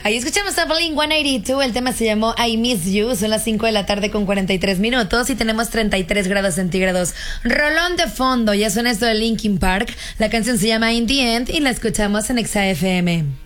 Ahí escuchamos a Blink-182, el tema se llamó I Miss You, son las 5 de la tarde con 43 minutos y tenemos 33 grados centígrados. Rolón de fondo, ya suena esto de Linkin Park, la canción se llama In the End y la escuchamos en Exa FM.